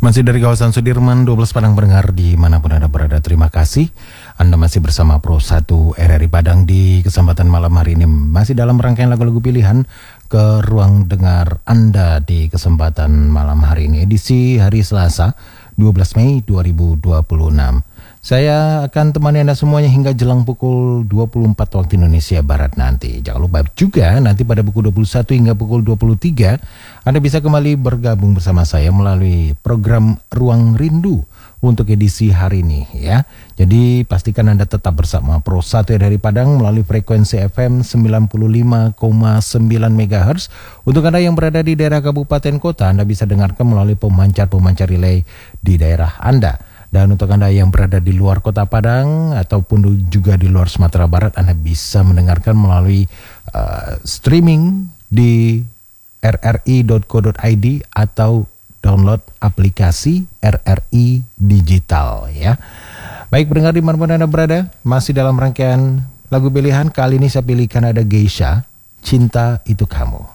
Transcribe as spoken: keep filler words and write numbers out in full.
Masih dari kawasan Sudirman, dua belas Padang pendengar dimanapun Anda berada, terima kasih. Anda masih bersama Pro satu R R I Padang di kesempatan malam hari ini. Masih dalam rangkaian lagu-lagu pilihan ke ruang dengar Anda di kesempatan malam hari ini. Edisi hari Selasa, dua belas Mei dua ribu dua puluh enam. Saya akan temani Anda semuanya hingga jelang pukul dua puluh empat waktu Indonesia Barat nanti. Jangan lupa juga nanti pada pukul dua puluh satu hingga pukul dua puluh tiga Anda bisa kembali bergabung bersama saya melalui program Ruang Rindu untuk edisi hari ini ya. Jadi pastikan Anda tetap bersama Pro satu R R I Padang melalui frekuensi F M sembilan puluh lima koma sembilan megahertz. Untuk Anda yang berada di daerah kabupaten kota, Anda bisa dengarkan melalui pemancar-pemancar relay di daerah Anda. Dan untuk Anda yang berada di luar kota Padang ataupun juga di luar Sumatera Barat, Anda bisa mendengarkan melalui uh, streaming di r r i dot co dot i d atau download aplikasi R R I Digital ya. Baik pendengar dimanapun Anda berada, masih dalam rangkaian lagu pilihan. Kali ini saya pilihkan ada Geisha, Cinta Itu Kamu.